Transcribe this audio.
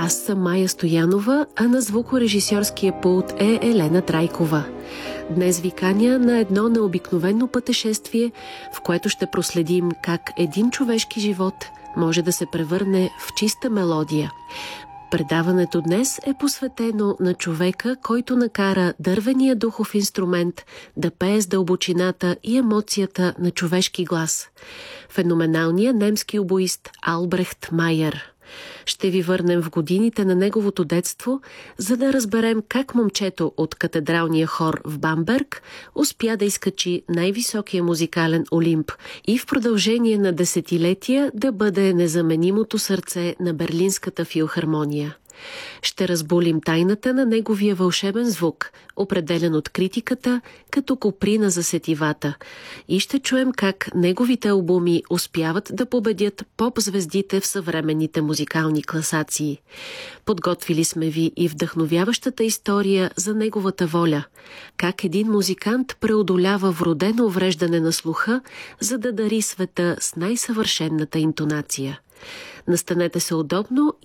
Аз съм Майя Стоянова, а на звукорежисьорския пулт е Елена Трайкова. Днес ви каня на едно необикновено пътешествие, в което ще проследим как един човешки живот може да се превърне в чиста мелодия. Предаването днес е посветено на човека, който накара дървения духов инструмент да пее с дълбочината и емоцията на човешки глас. Феноменалният немски обоист Албрехт Майер. Ще ви върнем в годините на неговото детство, за да разберем как момчето от катедралния хор в Бамберг успя да изкачи най-високия музикален олимп и в продължение на десетилетия да бъде незаменимото сърце на Берлинската филхармония. Ще разбулим тайната на неговия вълшебен звук, определен от критиката като коприна за сетивата, и ще чуем как неговите албуми успяват да победят поп-звездите в съвременните музикални класации. Подготвили сме ви и вдъхновяващата история за неговата воля, как един музикант преодолява вродено увреждане на слуха, за да дари света с най-съвършенната интонация. Настанете се удобно